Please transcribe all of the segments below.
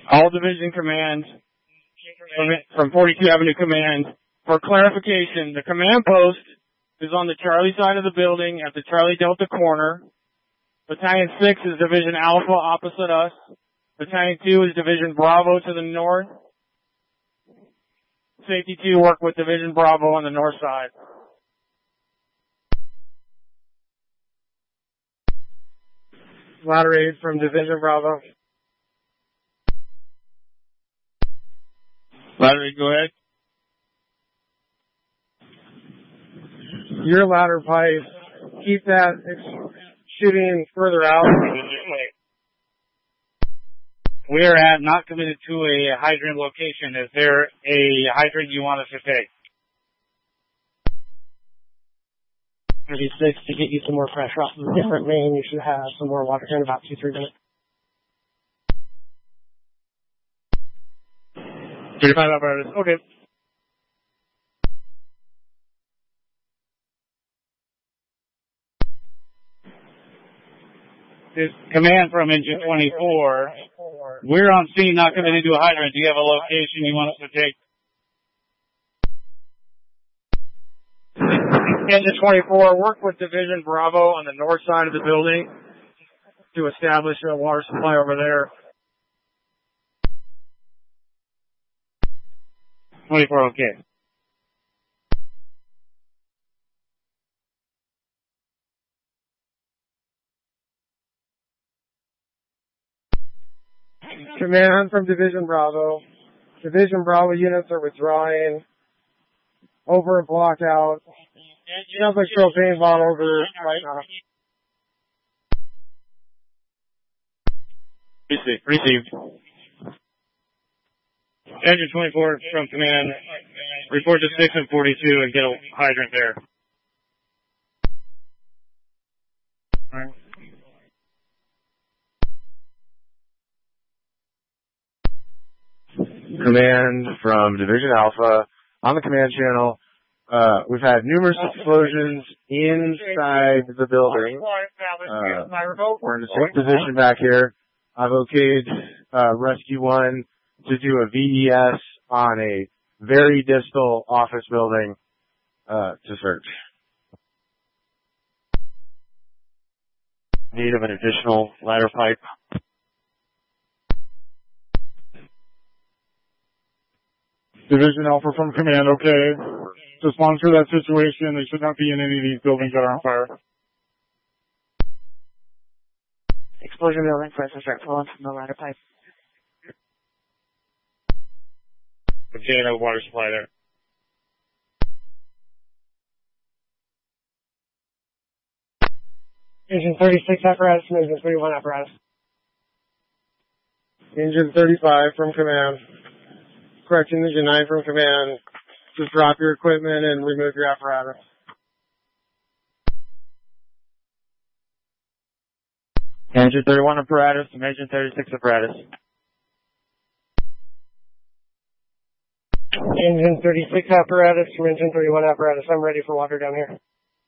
All Division Command from 42 Avenue Command. For clarification, the command post is on the Charlie side of the building at the Charlie Delta corner. Battalion 6 is Division Alpha opposite us. Battalion 2 is Division Bravo to the north. Safety 2 work with Division Bravo on the north side. Ladder aid from Division Bravo. Ladder aid, go ahead. Your ladder pipe, keep that shooting further out. We are not committed to a hydrant location. Is there a hydrant you want us to take? 36 to get you some more pressure off of a different main. You should have some more water here in about 2-3 minutes. 35 operators. Okay. This command from Engine 24. We're on scene, not committed to a hydrant. Do you have a location you want us to take? Engine 24, work with Division Bravo on the north side of the building to establish a water supply over there. 24, okay. Command from Division Bravo. Division Bravo units are withdrawing over a block out. Sounds like propane bottles are right now. Received. Engine 24 from command. Report to 6 and 42 and get a hydrant there. All right. Command from Division Alpha on the command channel. We've had numerous explosions inside the building. We're in a safe position back here. I've okayed Rescue 1 to do a VES on a very distal office building to search. Need of an additional ladder pipe. Division Alpha from command, okay. Just monitor that situation. They should not be in any of these buildings that are on fire. Explosion building, first start flowing from the ladder pipe. Okay, no water supply there. Engine 36 apparatus and Engine 31 apparatus. Engine 35 from command. Correction, Engine 9 from command. Just drop your equipment and remove your apparatus. Engine 31 apparatus and Engine 36 apparatus. Engine 36 apparatus from Engine 31 apparatus. I'm ready for water down here.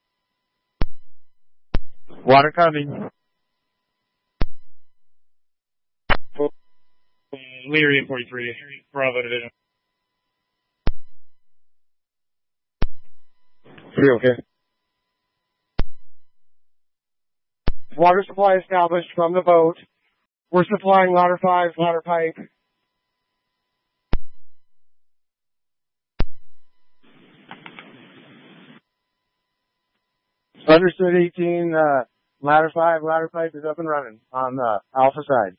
Water coming. Leary 43, Bravo Division. Pretty okay. Water supply established from the boat. We're supplying ladder 5, ladder pipe. Understood 18, ladder 5, ladder pipe is up and running on the Alpha side.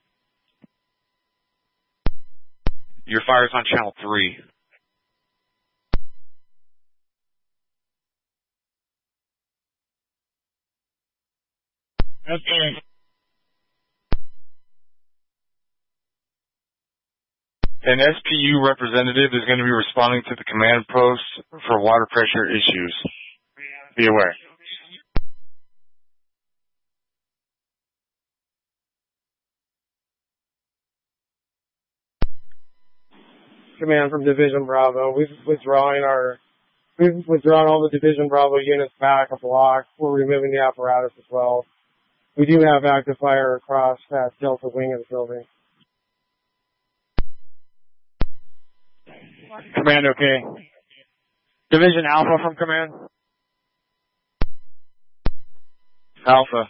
Your fire's on channel 3. Okay. An SPU representative is going to be responding to the command post for water pressure issues. Be aware. Command from Division Bravo. We've withdrawn all the Division Bravo units back a block. We're removing the apparatus as well. We do have active fire across that Delta wing of the building. Command, okay. Division Alpha from Command. Alpha.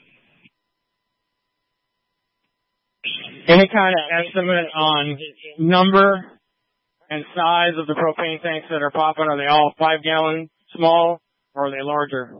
Any kind of estimate on number and size of the propane tanks that are popping? Are they all 5-gallon small, or are they larger?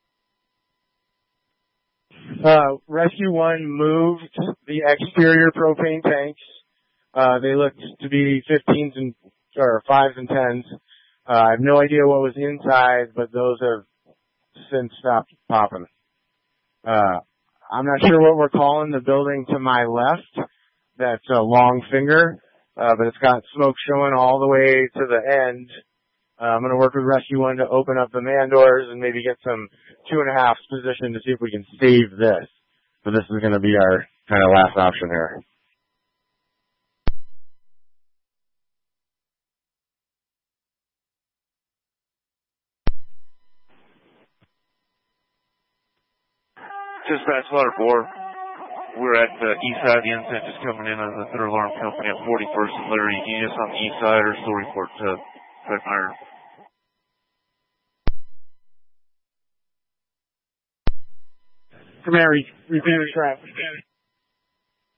Rescue 1 moved the exterior propane tanks. They looked to be 15s or 5s and 10s. I have no idea what was inside, but those have since stopped popping. I'm not sure what we're calling the building to my left. That's a long finger, but it's got smoke showing all the way to the end. I'm going to work with Rescue 1 to open up the man doors and maybe get some 2.5 position to see if we can save this. But this is going to be our kind of last option here. Dispatch Water 4. We're at the east side of the incident, just coming in on the third alarm company at 41st and Liberty. Can you just on the east side or still report to Fred Meyer? Command, repeat traffic.